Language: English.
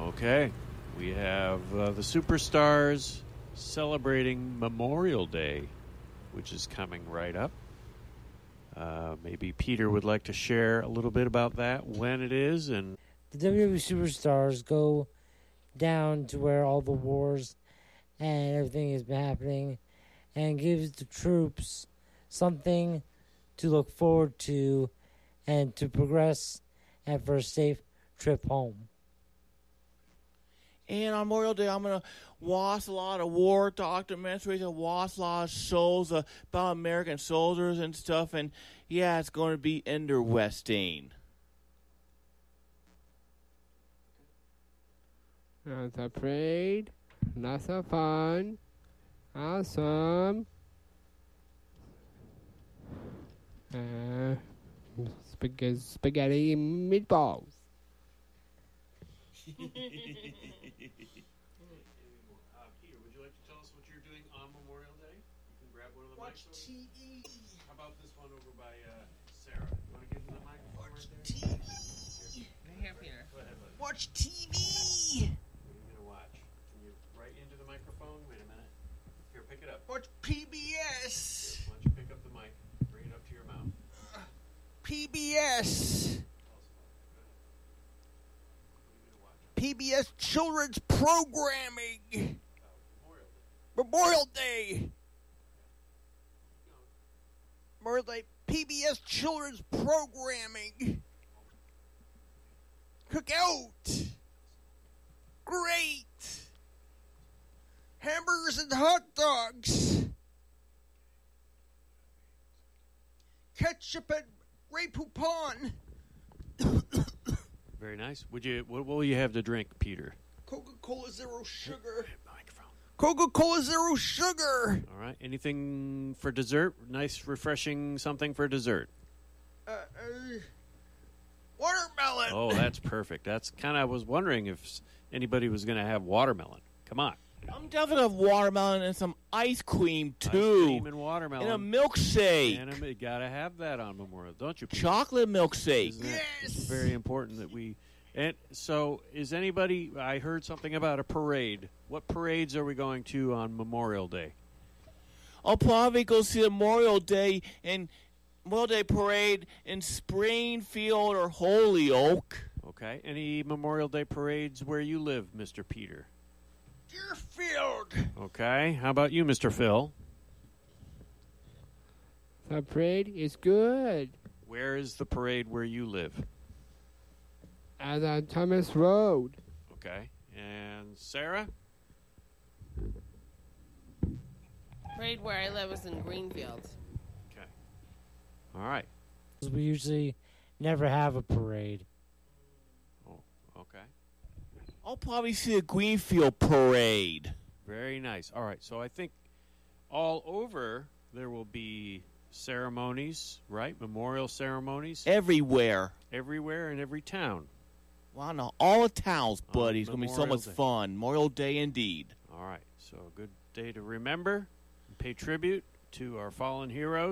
Okay. We have the Superstars celebrating Memorial Day, which is coming right up. Maybe Peter would like to share a little bit about that, when it is, and the WWE Superstars go down to where all the wars and everything has been happening and gives the troops something to look forward to and to progress and for a safe trip home. And on Memorial Day, I'm going to watch a lot of war documentaries and watch a lot of shows about American soldiers and stuff. And, yeah, it's going to be interesting. Not afraid. Lots of fun. Awesome. Spaghetti meatballs. Peter, would you like to tell us what you're doing on Memorial Day? You can grab one of the Watch mics. TV. How about this one over by Sarah? You want to give him the microphone Watch right there? TV. Here, Peter. Go ahead, buddy. Watch TV. What are you going to watch? Can you write into the microphone? Wait a minute. Here, pick it up. Watch PBS. Why don't you pick up the mic? Bring it up to your mouth. PBS. Tell us about it. Go ahead. What are you going to watch? PBS children's programming. Memorial Day. Memorial Day. PBS children's programming. Cookout. Great. Hamburgers and hot dogs. Ketchup and Ray Poupon. Very nice. What will you have to drink, Peter? Coca-Cola Zero Sugar. Microphone. Coca-Cola Zero Sugar. All right. Anything for dessert? Nice, refreshing something for dessert. Watermelon. Oh, that's perfect. That's kind of, I was wondering if anybody was going to have watermelon. Come on. I'm definitely going to have watermelon and some ice cream, too. Ice cream and watermelon. And a milkshake. And you got to have that on Memorial, don't you, Peter? Chocolate milkshake. Isn't it? Yes. It's very important that we... And so, is anybody... I heard something about a parade. What parades are we going to on Memorial Day? I'll probably go see the Memorial Day parade in Springfield or Holyoke. Okay. Any Memorial Day parades where you live, Mr. Peter? Deerfield. Okay. How about you, Mr. Phil? The parade is good. Where is the parade where you live? As on Thomas Road. Okay. And Sarah? Parade where I live is in Greenfield. Okay. All right. We usually never have a parade. Oh, okay. I'll probably see a Greenfield parade. Very nice. All right. So I think all over there will be ceremonies, right? Memorial ceremonies. Everywhere. Everywhere in every town. Wow, no, all the towns, buddy. It's going to be so Memorial much Day. fun. Memorial Day indeed. All right. So a good day to remember and pay tribute to our fallen heroes.